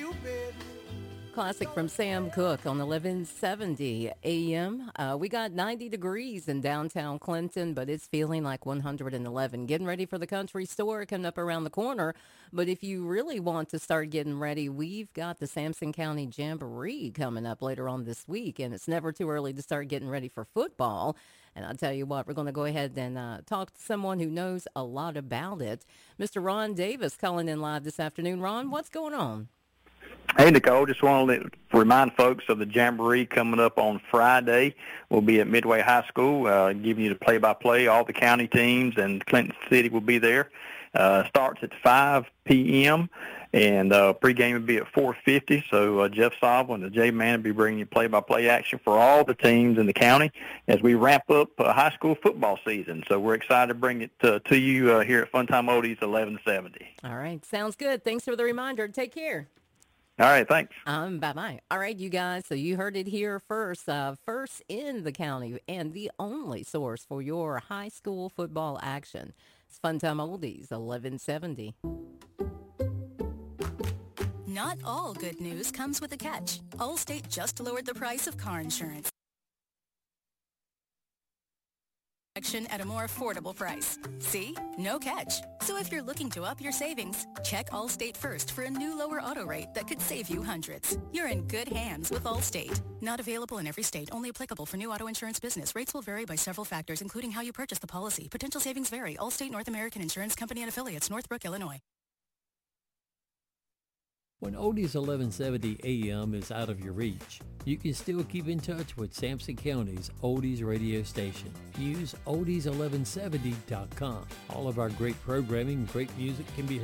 Classic from Sam Cooke on 1170 AM. We got 90 degrees in downtown Clinton, but it's feeling like 111. Getting ready for the country store coming up around the corner. But if you really want to start getting ready, we've got the Sampson County Jamboree coming up later on this week, and it's never too early to start getting ready for football. And I'll tell you what, we're going to go ahead and talk to someone who knows a lot about it. Mr. Ron Davis calling in live this afternoon. Ron, what's going on? Hey, Nicole, just want to remind folks of the Jamboree coming up on Friday. We'll be at Midway High School giving you the play-by-play. All the county teams and Clinton City will be there. Starts at 5 p.m., and pregame will be at 4:50. So Jeff Sovlin and the J-Man will be bringing you play-by-play action for all the teams in the county as we ramp up high school football season. So we're excited to bring it to you here at Funtime Oldies 1170. All right, sounds good. Thanks for the reminder. Take care. All right, thanks. Bye-bye. All right, you guys, so you heard it here first. First in the county and the only source for your high school football action. It's Funtime Oldies, 1170. Not all good news comes with a catch. Allstate just lowered the price of car insurance at a more affordable price. See? No catch. So if you're looking to up your savings, check Allstate first for a new lower auto rate that could save you hundreds. You're in good hands with Allstate. Not available in every state. Only applicable for new auto insurance business. Rates will vary by several factors, including how you purchase the policy. Potential savings vary. Allstate North American Insurance Company and Affiliates, Northbrook, Illinois. When Oldies 1170 AM is out of your reach, you can still keep in touch with Sampson County's Oldies radio station. Use oldies1170.com. All of our great programming and great music can be heard